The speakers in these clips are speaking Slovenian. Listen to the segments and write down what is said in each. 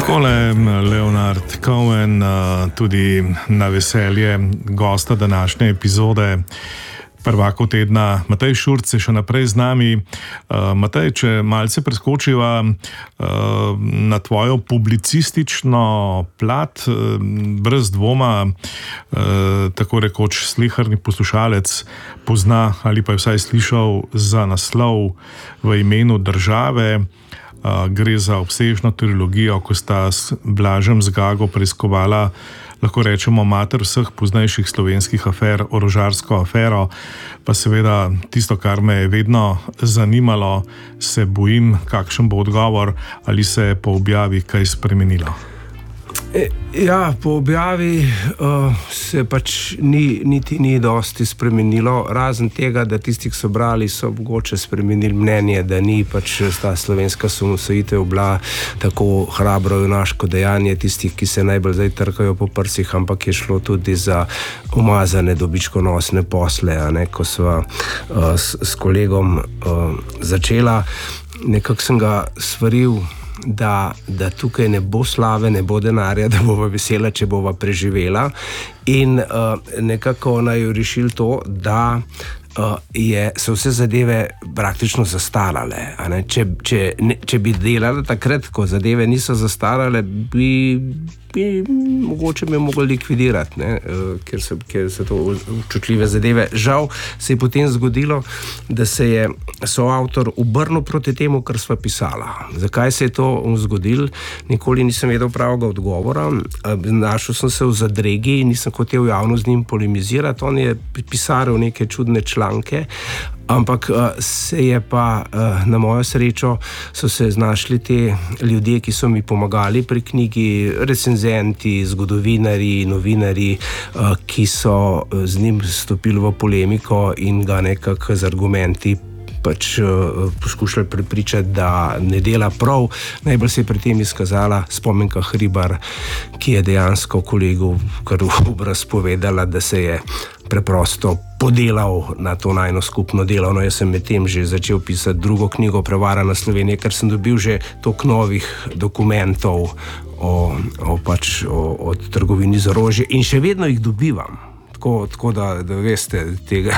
Takole Leonard Cohen, tudi na veselje gosta današnje epizode Prvakov tedna. Matej Šurc je še naprej z nami. Matej, če malce preskočiva na tvojo publicistično plat, brez dvoma, tako rekoč sleherni poslušalec pozna ali pa je vsaj slišal za naslov V imenu države. Gre za obsežno trilogijo, ko sta s Blažem Zgago preiskovala, lahko rečemo, mater vseh poznejših slovenskih afer, orožarsko afero, pa seveda tisto, kar me je vedno zanimalo, se bojim, kakšen bo odgovor, ali se je po objavi kaj spremenilo. Ja, po objavi se pač niti ni dosti spremenilo, razen tega, da tisti, ki so brali, so mogoče spremenili mnenje, da ni pač ta slovenska osamosvojitev bila tako hrabro junaško dejanje tistih, ki se najbolj zdaj trkajo po prsih, ampak je šlo tudi za umazane dobičkonosne posle, ko sva s kolegom začela. Nekako sem ga svaril, da tukaj ne bo slave, ne bo denarja, da bova vesela, če bova preživela, in nekako naj rešili to, da so vse zadeve praktično zastarale. Če bi delala takrat, ko zadeve niso zastarale, bi mogoče me mogli likvidirati, ker so to občutljive zadeve. Žal se je potem zgodilo, da se je soavtor obrnil proti temu, kar sva pisala. Zakaj se je to zgodilo? Nikoli nisem vedel pravega odgovora. Našel sem se v zadregi in nisem hotel javno z njim polemizirati. On je pisaril neke čudne članke, ampak se je pa na mojo srečo so se znašli te ljudje, ki so mi pomagali pri knjigi, recenzenti, zgodovinari, novinari, ki so z njim stopili v polemiko in ga nekako z argumenti pač poskušali prepričati, da ne dela prav. Najbolj se je pri tem izkazala Spomenka Hribar, ki je dejansko kolegu kar v obraz povedala, da se je preprosto podelal na to najno skupno delo. No, jaz sem med tem že začel pisati drugo knjigo Prevarana Slovenija, ker sem dobil že toliko novih dokumentov o trgovini z orožjem in še vedno jih dobivam. Tako da veste, tega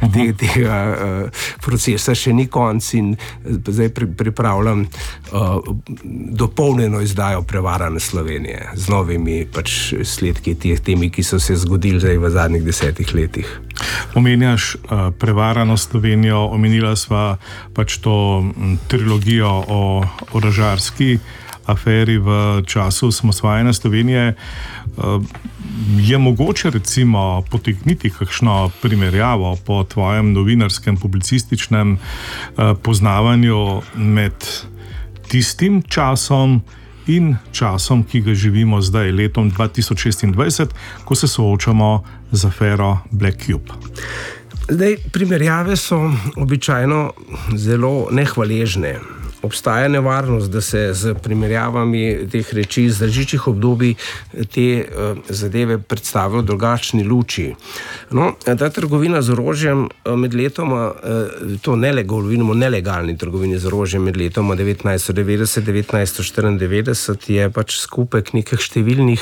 procesa še ni konc in zdaj pripravljam dopolnjeno izdajo Prevarane Slovenije z novimi pač sledki temi, ki so se zgodili zdaj v zadnjih 10 letih. Omenjaš Prevarano Slovenijo, omenila sva pač to trilogijo o orožarski aferi v času osamosvajanja Slovenije. Je mogoče recimo potegniti kakšno primerjavo po tvojem novinarskem publicističnem poznavanju med tistim časom in časom, ki ga živimo zdaj, letom 2026, ko se soočamo z afero Black Cube? Zdaj, primerjave so običajno zelo nehvaležne. Obstaja nevarnost, da se z primerjavami teh reči iz različnih obdobij te zadeve predstavijo v drugačni luči. No, ta trgovina z orožjem med letoma, to govorimo o nelegalni trgovini z orožjem med letoma 1990-1994, je pač skupek nekih številnih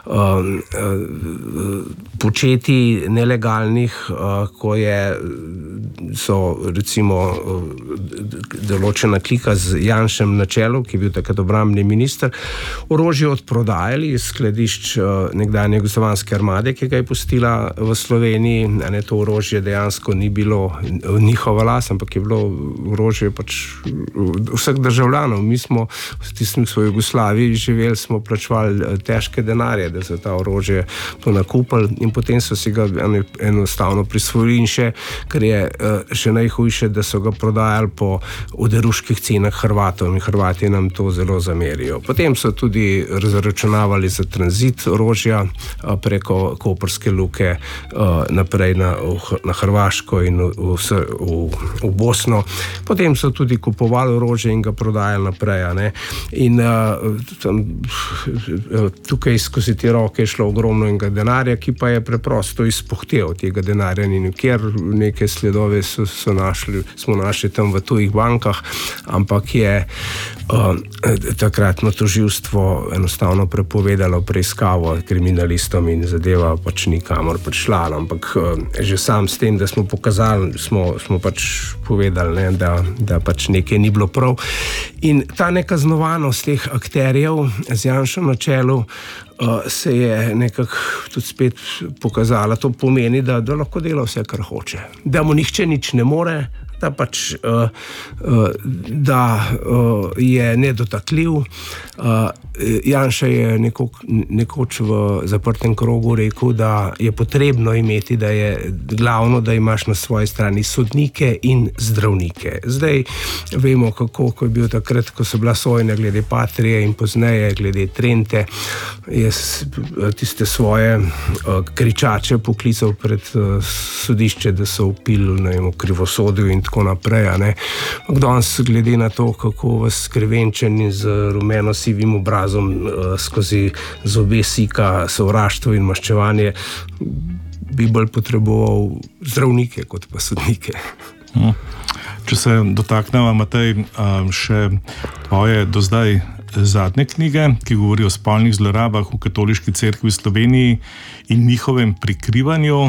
početij nelegalnih, ko so recimo določena klika z Janšem na čelu, ki je bil takrat obrambni minister, orožje odprodajali iz skladišč nekdanje jugoslovanske armade, ki ga je pustila v Sloveniji. To orožje dejansko ni bilo njihova last, ampak je bilo orožje pač vseh državljanov. Mi smo v tistem svoji Jugoslaviji živeli, smo plačevali težke denarje, da so ta orožje to nakupili in potem so si ga enostavno prisvojili in še, kar je še najhujše, da so ga prodajali po oderuških cenah Hrvatov in Hrvati nam to zelo zamerijo. Potem so tudi zaračunavali za tranzit orožja preko Koprske luke naprej na Hrvaško in v Bosno. Potem so tudi kupovali orožje in ga prodajali naprej. In tukaj skozi te roke je šlo ogromno enega denarja, ki pa je preprosto izpuhtel. Tega denarja ni nikjer, neke sledove smo našli tam v tujih bankah, ampak ampak je takratno tožilstvo enostavno prepovedalo preiskavo kriminalistom in zadeva pač nikamor prišla. Ampak že sam s tem, da smo pokazali, smo pač povedali, ne, da pač nekaj ni bilo prav. In ta nekaznovanost teh akterjev z Janšo na čelu se je nekako tudi spet pokazala. To pomeni, da lahko dela vse, kar hoče. Da mu nihče nič ne more, da pač da je nedotakljiv. Janša je nekoč v zaprtem krogu rekel, da je potrebno imeti, da je glavno, da imaš na svoji strani sodnike in zdravnike. Zdaj vemo, ko je bil takrat, ko so bila sojenja glede Patrie in pozneje glede Trente, je tiste svoje kričače poklical pred sodišče, da so vpili, ne vem, krivosodju in tako naprej. Danes, glede na to, kako vas krevenčen in z rumeno-sivim obrazom skozi zobe sika sovraštvo in maščevanje, bi bolj potreboval zdravnike kot pa sodnike. Če se dotaknemo, Matej, še tvoje do zdaj zadnje knjige, ki govori o spolnih zlorabah v Katoliški cerkvi v Sloveniji in njihovem prikrivanju.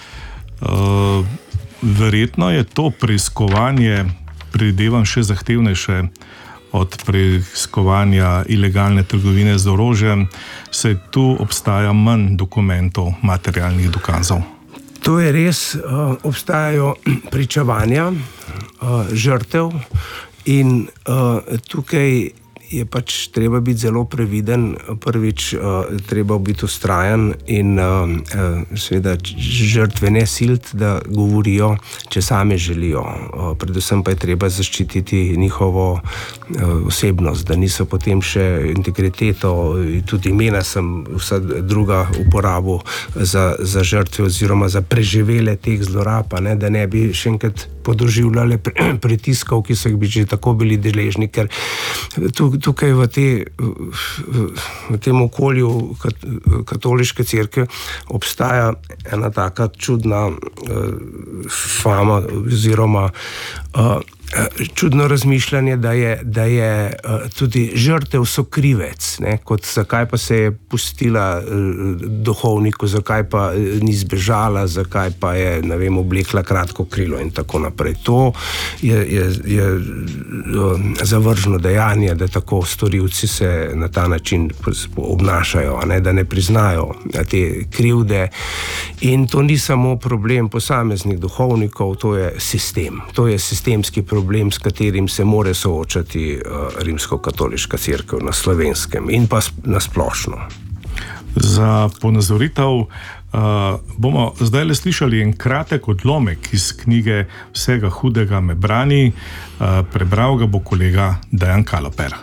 Verjetno je to preiskovanje, predvidevam, še zahtevnejše od preiskovanja ilegalne trgovine z orožjem, saj tu obstaja manj dokumentov, materialnih dokazov. To je res, obstajajo pričevanja žrtev in tukaj je pač treba biti zelo previden. Prvič, treba biti vztrajen in seveda žrtve ne siliti, da govorijo, če same želijo. Predvsem pa je treba zaščititi njihovo osebnost, da niso potem še integriteto, tudi imena sem vsa druga uporabil za žrtve oziroma za preživele teh zlorab, da ne bi še enkrat podoživljale pritiskov, ki so jih bi že tako bili deležni, ker tukaj v tem okolju katoliške cerkve obstaja ena taka čudna fama oziroma čudno razmišljanje, da je tudi žrtev sokrivec, kot zakaj pa se je pustila duhovniku, zakaj pa ni zbežala, zakaj pa je, ne vem, oblekla kratko krilo in tako naprej. To je zavržno dejanje, da tako storilci se na ta način obnašajo, da ne priznajo te krivde. In to ni samo problem posameznih duhovnikov, to je sistem. To je sistemski problem, s katerim se more soočati rimsko-katoliška cerkev na Slovenskem in pa na splošno. Za ponazoritev bomo zdaj le slišali en kratek odlomek iz knjige Vsega hudega me brani. Prebral ga bo kolega Dejan Kaloper.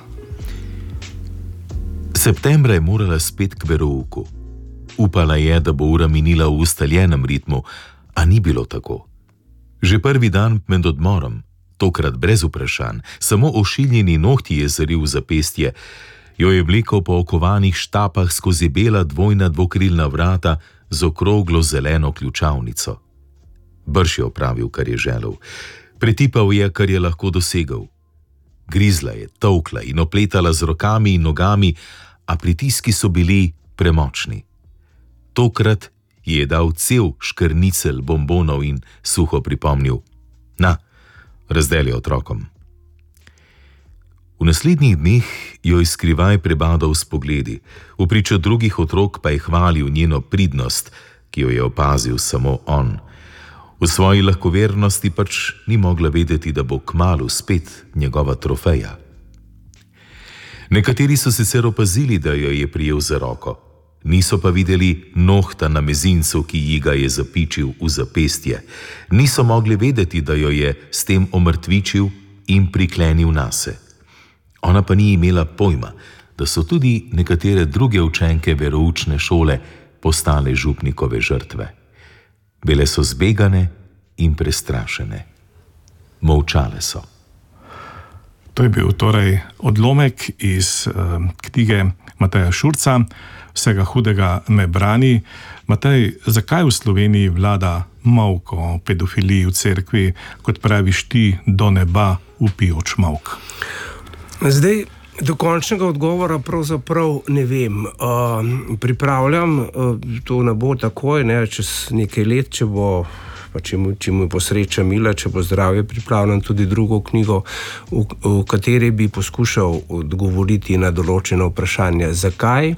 Septembra je morala spet k verouku. Upala je, da bo ura minila v ustaljenem ritmu, a ni bilo tako. Že prvi dan med odmorom, tokrat brez vprašanj, samo ošiljeni nohti je zaril v zapestje, jo je vlekel po okovanih štapah skozi bela dvojna dvokrilna vrata z okroglo zeleno ključavnico. Brž je opravil, kar je želel. Pretipal je, kar je lahko dosegel. Grizla je, tolkla in opletala z rokami in nogami, a pritiski so bili premočni. Tokrat je dal cel škrnicel bombonov in suho pripomnil: "Na, razdeli otrokom." V naslednjih dneh jo je skrivaj prebadal s pogledi, v pričo drugih otrok pa je hvalil njeno pridnost, ki jo je opazil samo on. V svoji lahkovernosti pač ni mogla vedeti, da bo kmalu spet njegova trofeja. Nekateri so sicer opazili, da jo je prijel za roko, niso pa videli nohta na mezincu, ki ji ga je zapičil v zapestje. Niso mogli vedeti, da jo je s tem omrtvičil in priklenil nase. Ona pa ni imela pojma, da so tudi nekatere druge učenke veroučne šole postale župnikove žrtve. Bile so zbegane in prestrašene. Molčale so. To je bil torej odlomek iz knjige Mateja Šurca Vsega hudega me brani. Matej, zakaj v Sloveniji vlada molk o pedofiliji v cerkvi, kot praviš ti, do neba vpijoč molk? Zdaj, dokončnega odgovora pravzaprav ne vem. Pripravljam, to ne bo takoj, ne, čez nekaj let, če bo, pa če mu bo sreča mila, če bo zdravje, pripravljam tudi drugo knjigo, v kateri bi poskušal odgovoriti na določeno vprašanje. Zakaj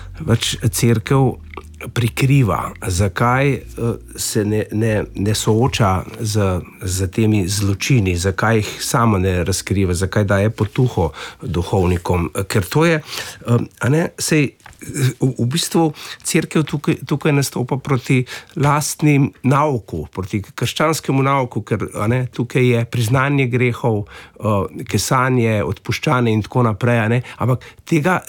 cerkev prikriva, zakaj se ne sooča z temi zločini, zakaj jih sama ne razkriva, zakaj daje potuho duhovnikom, ker to je, sej v bistvu cerkev tukaj nastopa proti lastnim nauku, proti krščanskemu nauku, ker tukaj je priznanje grehov, kesanje, odpuščanje in tako naprej, ampak tega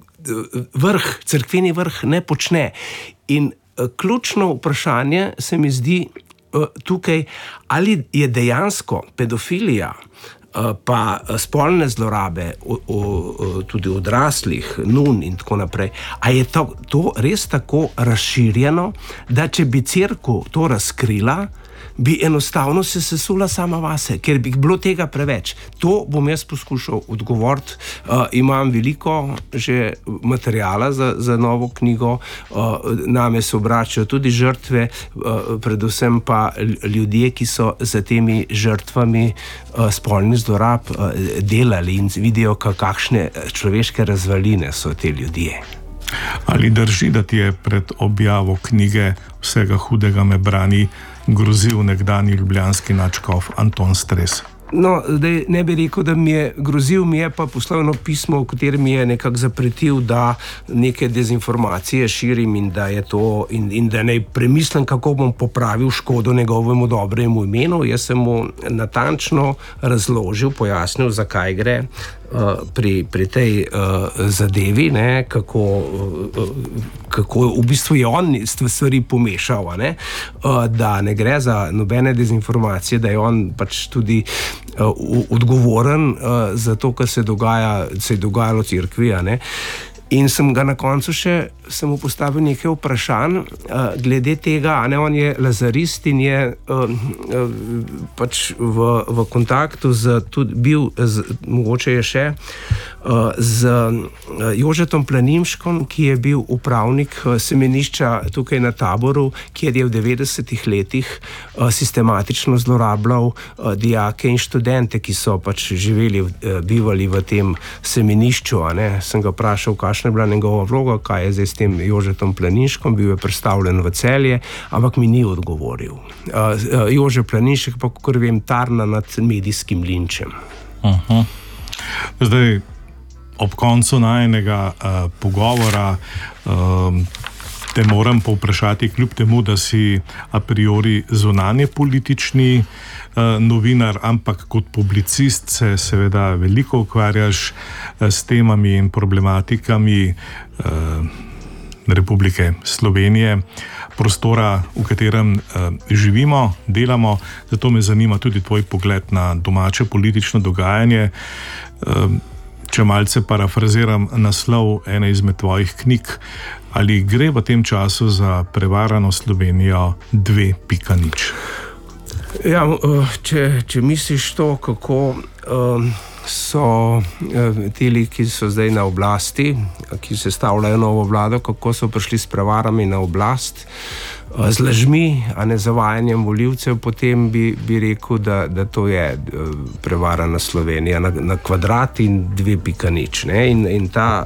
cerkveni vrh ne počne. In ključno vprašanje se mi zdi tukaj, ali je dejansko pedofilija pa spolne zlorabe tudi odraslih, nun in tako naprej, a je to res tako razširjeno, da če bi cerkev to razkrila, bi enostavno se sesula sama vase, ker bi bilo tega preveč. To bom jaz poskušal odgovoriti. Imam veliko že materijala za novo knjigo, name se obračajo tudi žrtve, predvsem pa ljudje, ki so za temi žrtvami spolnih zlorab delali in vidijo, kakšne človeške razvaline so te ljudje. Ali drži, da ti je pred objavo knjige Vsega hudega me brani grozil nekdanji ljubljanski nadškof Anton Stres? No, zdaj ne bi rekel, da mi je grozil, mi je pa poslal eno pismo, v katerem mi je nekako zapretil, da neke dezinformacije širim in da je to, in da naj premislim, kako bom popravil škodo njegovemu dobremu imenu. Jaz sem mu natančno razložil, pojasnil, zakaj gre pri tej zadevi, kako v bistvu je on stvari pomešal, da ne gre za nobene dezinformacije, da je on pač tudi odgovoren za to, kar se je dogajalo v cerkvi, In sem ga na koncu sem mu postavil nekaj vprašanj glede tega, on je lazarist in je pač v kontaktu mogoče je še z Jožetom Planinškom, ki je bil upravnik semenišča tukaj na Taboru, kjer je v 90-ih letih sistematično zlorabljal dijake in študente, ki so pač bivali v tem semenišču. Sem ga vprašal, kakšna je bila njegova vloga, kaj je zdaj s tem Jožetom Planinškom, bil je predstavljen v Celje, ampak mi ni odgovoril. Jože Planinšek pa, kakor vem, tarna nad medijskim linčem. Zdaj, ob koncu najinega pogovora te moram povprašati, kljub temu, da si a priori zunanje politični novinar, ampak kot publicist se seveda veliko ukvarjaš s temami in problematikami Republike Slovenije, prostora, v katerem živimo, delamo. Zato me zanima tudi tvoj pogled na domače politično dogajanje. Če malce parafraziram naslov ene izmed tvojih knjig, ali gre v tem času za prevarano Slovenijo 2.0? Ja, če misliš to, kako so tili, ki so zdaj na oblasti, ki sestavljajo novo vlado, kako so prišli s prevarami na oblast, z lažmi, a ne zavajanjem volivcev, potem bi rekel, da to je prevarana Slovenija na kvadrat in 2.0. In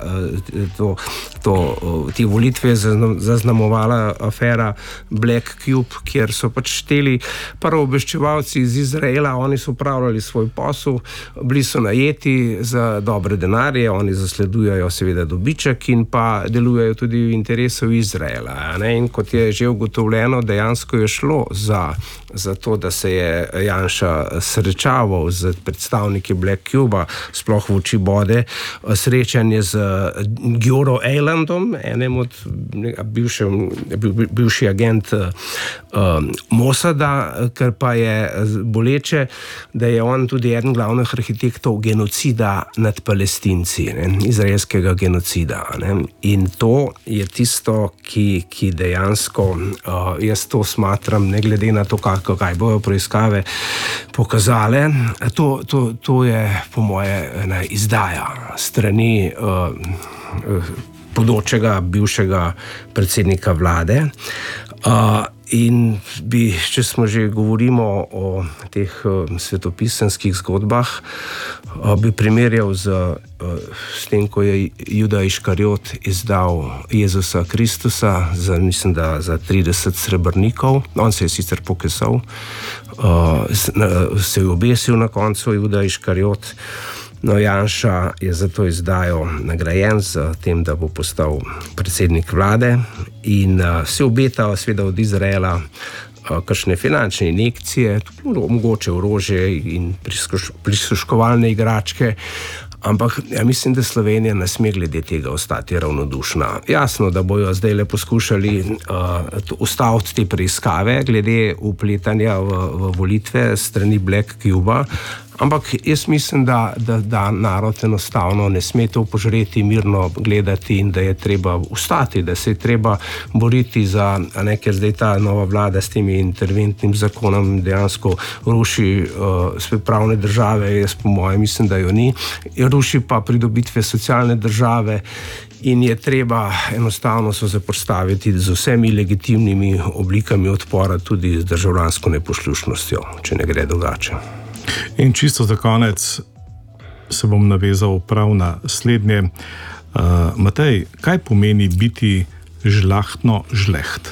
te volitve je zaznamovala afera Black Cube, kjer so pač šteli prvo obveščevalci iz Izraela, oni so upravljali svoj posel, bili so najeti za dobre denarje, oni zasledujejo seveda dobiček in pa delujejo tudi v interesu Izraela. In kot je že ugotovljeno, dejansko je šlo za to, da se je Janša srečaval z predstavniki Black Cuba, sploh v oči bode srečanje z Gjoro Ejlandom, enem od bivši agent Mosada, ker pa je boleče, da je on tudi eden glavnih arhitektov genocida nad Palestinci, izraelskega genocida. In to je tisto, ki dejansko Jaz to smatram, ne glede na to, kaj bojo preiskave pokazale. To je po moje ena izdaja strani bodočega, bivšega predsednika vlade. In če smo že govorimo o teh svetopisanskih zgodbah, bi primerjal s tem, ko je Juda Iškariot izdal Jezusa Kristusa mislim, da za 30 srebrnikov. On se je sicer pokesal, se je obesil na koncu Juda Iškariot. No, Janša je za to izdajo nagrajen z tem, da bo postal predsednik vlade in se obeta seveda od Izraela kakšne finančne injekcije, mogoče orožje in prisluškovalne igračke. Ampak mislim, da Slovenija ne sme glede tega ostati ravnodušna. Jasno, da bojo zdaj le poskušali ustaviti te preiskave glede vpletanja v volitve strani Black Cuba. Ampak jaz mislim, da narod enostavno ne sme to požreti, mirno gledati in da je treba ustati, da se je treba boriti za, ker zdaj ta nova vlada s temi interventnim zakonom dejansko ruši pravne države. Jaz po mojem mislim, da jo ni. Ruši pa pridobitve socialne države in je treba enostavno se zoperstaviti z vsemi legitimnimi oblikami odpora, tudi z državljansko neposlušnostjo, če ne gre drugače. In čisto za konec se bom navezal prav na slednje. Matej, kaj pomeni biti žlahtno žleht?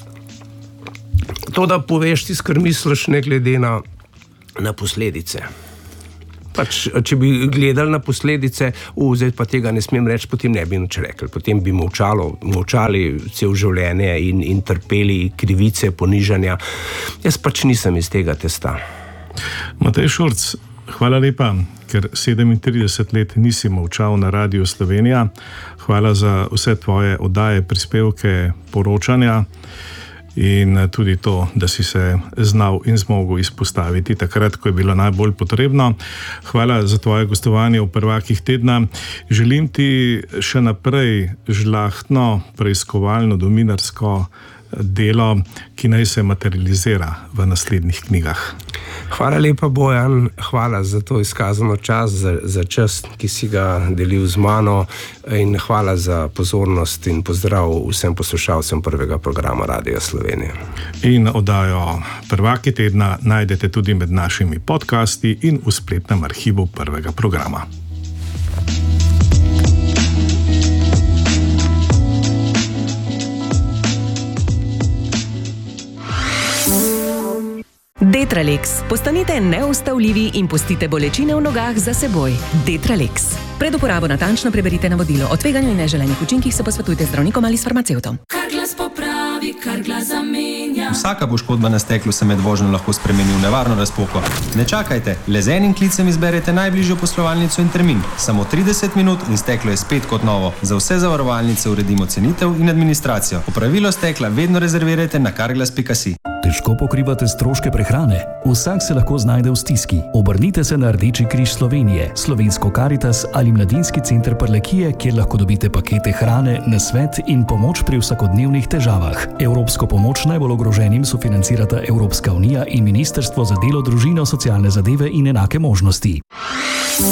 To, da poveš tisto, kar misliš, ne glede na posledice. Če bi gledali na posledice, zdaj pa tega ne smem reči, potem ne bi nič rekli. Potem bi molčali cel življenje in trpeli krivice, ponižanja. Jaz nisem iz tega testa. Matej Šurc, hvala lepa, ker 37 let nisi molčal na Radiu Slovenija. Hvala za vse tvoje oddaje, prispevke, poročanja in tudi to, da si se znal in zmogel izpostaviti takrat, ko je bilo najbolj potrebno. Hvala za tvoje gostovanje v prvakih tedna. Želim ti še naprej žlahtno, preiskovalno, dominarsko delo, ki naj se materializira v naslednjih knjigah. Hvala lepa, Bojan, hvala za to izkazano čas, za čas, ki si ga delil z mano, in hvala za pozornost in pozdrav vsem poslušalcem prvega programa Radia Slovenija. In oddajo Prvaki tedna najdete tudi med našimi podcasti in v spletnem arhivu prvega programa. Detralex. Postanite neustavljivi in pustite bolečine v nogah za seboj. Detralex. Pred uporabo natančno preberite navodilo. O tveganju in neželenih učinkih se posvetujte z zdravnikom ali s farmacevtom. Kar glas popravi, kar glas zamenja. Vsaka poškodba na steklu se med vožnjo lahko spremeni v nevarno razpoko. Ne čakajte, le z enim klicem izberete najbližjo poslovalnico in termin. Samo 30 minut in steklo je spet kot novo. Za vse zavarovalnice uredimo cenitev in administracijo. Opravilo stekla vedno rezervirajte na carglass.si. Težko pokrivate stroške prehrane? Vsak se lahko znajde v stiski. Obrnite se na Rdeči križ Slovenije, Slovensko Karitas ali Mladinski center Prlekije, kjer lahko dobite pakete hrane, nasvet in pomoč pri vsakodnevnih težavah. Evropsko pomoč najbolj ogroženim sofinancirata Evropska unija in Ministrstvo za delo, družino, socialne zadeve in enake možnosti.